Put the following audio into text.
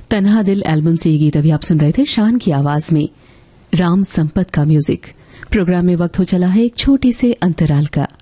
तन्हा दिल एल्बम से ये गीत अभी आप सुन रहे थे शान की आवाज में। राम संपत का म्यूजिक। प्रोग्राम में वक्त हो चला है एक छोटे से अंतराल का।